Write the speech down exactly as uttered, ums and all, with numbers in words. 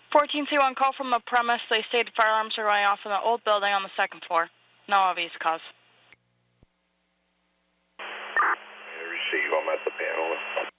fourteen C one, call from the premise. They stated firearms are going off in the old building on the second floor. No obvious cause. Receive, I'm at the panel.